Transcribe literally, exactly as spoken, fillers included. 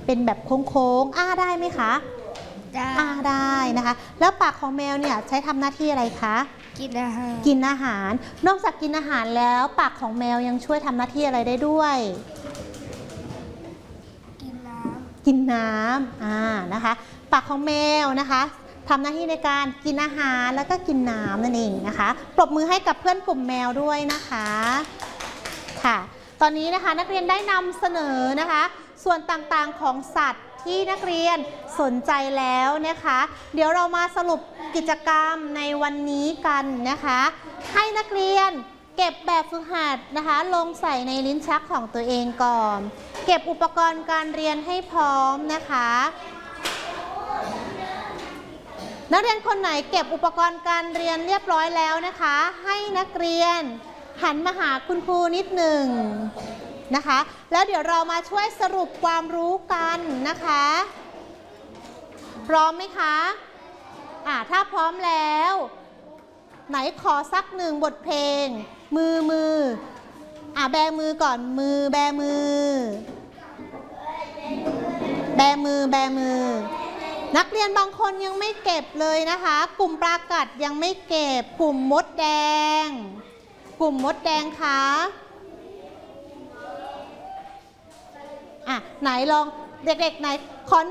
เป็นแบบโค้งๆอ้าได้ไหมคะได้อ้าได้นะคะแล้วปากของแมวเนี่ยใช้ทำหน้าที่อะไรคะกินอาหารกินอาหารนอกจากกินอาหารแล้วปากของแมวยังช่วยทำหน้าที่อะไรได้ด้วยกินน้ำกินน้ำอ่านะคะปากของแมวนะคะทำหน้าที่ในการกินอาหารแล้วก็กินน้ำนั่นเองนะคะปรบมือให้กับเพื่อนกลุ่มแมวด้วยนะคะค่ะตอนนี้นะคะนักเรียนได้นำเสนอนะคะส่วนต่างๆของสัตว์ที่นักเรียนสนใจแล้วนะคะเดี๋ยวเรามาสรุปกิจกรรมในวันนี้กันนะคะให้นักเรียนเก็บแบบฝึกหัดนะคะลงใส่ในลิ้นชักของตัวเองก่อนเก็บอุปกรณ์การเรียนให้พร้อมนะคะนักเรียนคนไหนเก็บอุปกรณ์การเรียนเรียบร้อยแล้วนะคะให้นักเรียนหันมาหาคุณครูนิดหนึ่งนะคะแล้วเดี๋ยวเรามาช่วยสรุปความรู้กันนะคะพร้อมไหมคะอ่าถ้าพร้อมแล้วไหนขอสักหนึ่งบทเพลงมือมืออ่าแบมือก่อนมือแบมือแบมือแบมือนักเรียนบางคนยังไม่เก็บเลยนะคะกลุ่มปลากัดยังไม่เก็บกลุ่มมดแดงกลุ่มมดแดงคะอ่ะไหนลองเด็กๆไหนขอ